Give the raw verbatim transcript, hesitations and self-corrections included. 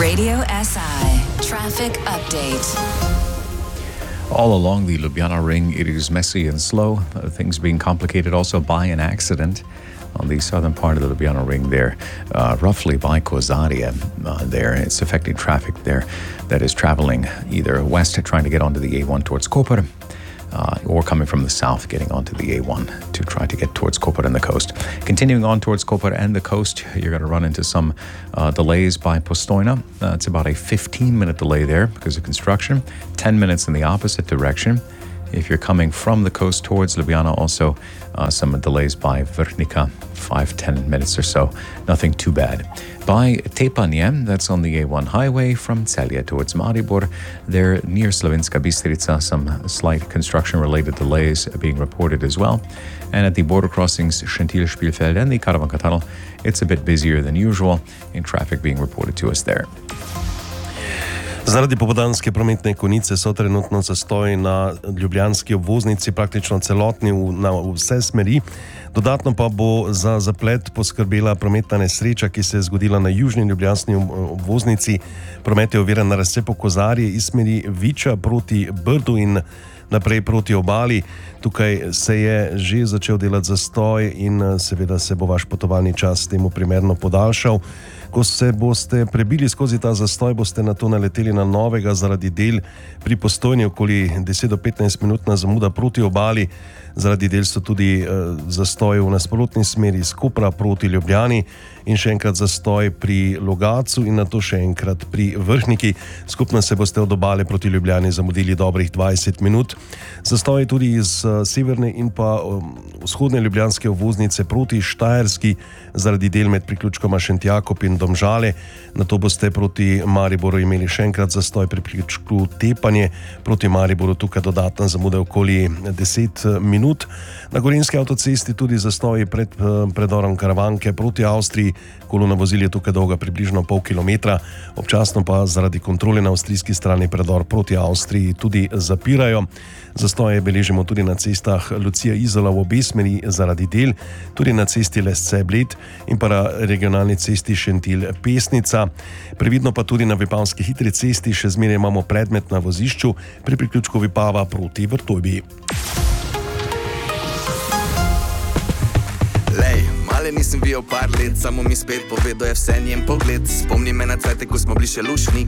Radio S I traffic update. All along the Ljubljana ring, it is messy and slow. Uh, things being complicated also by an accident on the southern part of the Ljubljana ring there, uh, roughly by Kozarje uh, there. It's affecting traffic there that is traveling either west trying to get onto the A one towards Koper, Uh, or coming from the south, getting onto the A one to try to get towards Koper and the coast. Continuing on towards Koper and the coast, you're going to run into some uh, delays by Postojna. Uh, it's about a fifteen-minute delay there because of construction. ten minutes in the opposite direction. If you're coming from the coast towards Ljubljana, also uh, some delays by Vrhnika, five, ten minutes or so. Nothing too bad. By Tepanje, that's on the A one highway from Celje towards Maribor, there near Slovenska Bistrica, some slight construction-related delays being reported as well. And at the border crossings, Šentilj, Spielfeld and the Karavanka Tunnel, it's a bit busier than usual in traffic being reported to us there. Zaradi popoldanske prometne konice so trenutno zastoji na ljubljanski obvoznici praktično celotni v, na vse smeri. Dodatno pa bo za zaplet poskrbela prometna nesreča, ki se je zgodila na južni ljubljanski obvoznici. Promet je oviran na razcepu Kozarje iz smeri Viča proti Brdu in naprej proti obali. Tukaj se je že začel delati zastoj in seveda se bo vaš potovalni čas temu primerno podaljšal. Ko se boste prebili skozi ta zastoj, boste na to naleteli na novega zaradi del pri Postojni, okoli deset do petnajst minutna zamuda proti obali. Zaradi del so tudi eh, zastoji v nasprotni smeri iz Kopra proti Ljubljani in še enkrat zastoj pri Logatcu in nato še enkrat pri Vrhniki. Skupno se boste od obale proti Ljubljani zamudili dobrih dvajset minut. Zastoji tudi iz uh, severne in pa um, vzhodne ljubljanske obvoznice proti Štajerski zaradi del med priključkoma Šentjakob in Domžale. Nato boste proti Mariboru imeli še enkrat zastoj pri priključku Tepanje. Proti Mariboru tukaj dodatna zamuda okoli deset minut. Na Gorenjski avtocesti tudi zastoji pred uh, predorom Karavanke proti Avstriji. Kolona vozil je tukaj dolga približno pol kilometra. Občasno pa zaradi kontrole na avstrijski strani predor proti Avstriji tudi zapirajo. Zastoje beležimo tudi na cestah Lucija-Izola v obe smeri zaradi del, tudi na cesti Lesce-Bled in pa na regionalni cesti Šentilj-Pesnica. Previdno pa tudi na Vipavski hitri cesti, še zmeraj imamo predmet na vozišču pri priključku Vipava proti Vrtojbi. Lej, male nisem bil par let, samo mi spet povedal je vse njen pogled. Spomni me na cajte, ko smo bili še lušni.